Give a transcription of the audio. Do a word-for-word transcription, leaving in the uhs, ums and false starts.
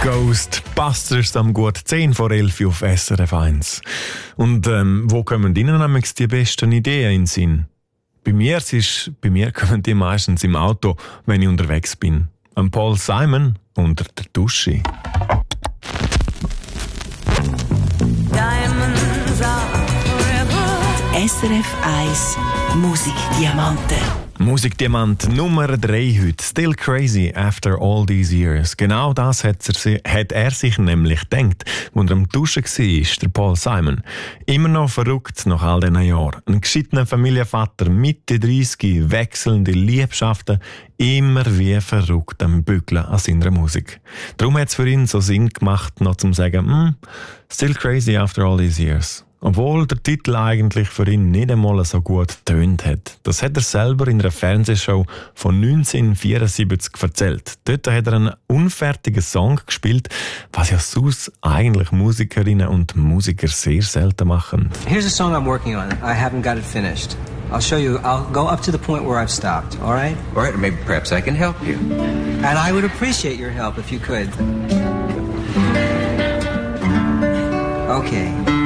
Ghostbusters am gut zehn vor elf auf S R F eins. Und ähm, wo kommen Ihnen nämlich die besten Ideen in den Sinn? Bei mir, ist, bei mir kommen die meistens im Auto, wenn ich unterwegs bin. Am Paul Simon unter der Dusche. S R F eins Musikdiamanten. Musikdiamant Nummer drei heute. Still Crazy After All These Years. Genau das hat er, si- hat er sich nämlich gedacht, als er am Duschen war, der Paul Simon. Immer noch verrückt nach all diesen Jahren. Ein gescheitener Familienvater, Mitte dreißig, wechselnde Liebschaften, immer wie verrückt am Bügeln an seiner Musik. Darum hat es für ihn so Sinn gemacht, noch zu sagen, mm, Still Crazy After All These Years. Obwohl der Titel eigentlich für ihn nicht einmal so gut getönt hat. Das hat er selber in einer Fernsehshow von neunzehnhundertvierundsiebzig erzählt. Dort hat er einen unfertigen Song gespielt, was ja sonst eigentlich Musikerinnen und Musiker sehr selten machen. Here's a song I'm working on. I haven't got it finished. I'll show you. I'll go up to the point where I've stopped. All right? All right, maybe perhaps I can help you. And I would appreciate your help if you could. Okay.